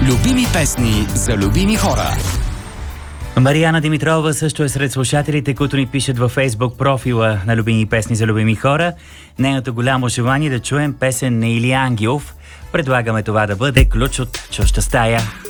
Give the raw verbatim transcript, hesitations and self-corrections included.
Любими песни за любими хора. Мариана Димитрова също е сред слушателите, които ни пишат във Фейсбук профила на Любими песни за любими хора. Нейното голямо желание да чуем песен на Илия Ангелов. Предлагаме това да бъде Ключ от чужда стая.